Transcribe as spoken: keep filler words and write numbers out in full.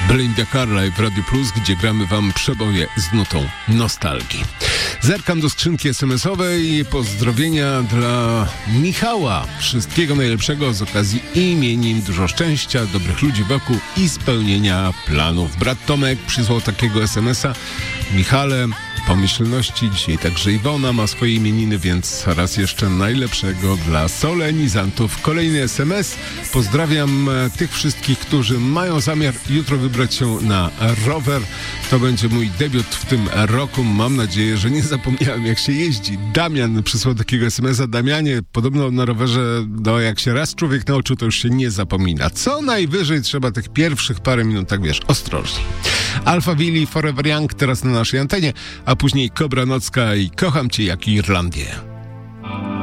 Belinda Carlisle w Radio Plus, gdzie gramy wam przeboje z nutą nostalgii. Zerkam do skrzynki es em esowej. Pozdrowienia dla Michała. Wszystkiego najlepszego z okazji imienin, dużo szczęścia, dobrych ludzi wokół i spełnienia planów. Brat Tomek przysłał takiego es em esa. Michale, pomyślności. Dzisiaj także Iwona ma swoje imieniny, więc raz jeszcze najlepszego dla solenizantów. Kolejny es em es. Pozdrawiam tych wszystkich, którzy mają zamiar jutro wybrać się na rower. To będzie mój debiut w tym roku. Mam nadzieję, że nie zapomniałem, jak się jeździ. Damian przysłał takiego es em esa. Damianie, podobno na rowerze, no jak się raz człowiek nauczył, to już się nie zapomina. Co najwyżej trzeba tych pierwszych parę minut, tak wiesz, ostrożnie. Alfa Willi, Forever Young teraz na naszej antenie, a później Kobra Nocka i Kocham Cię jak Irlandię.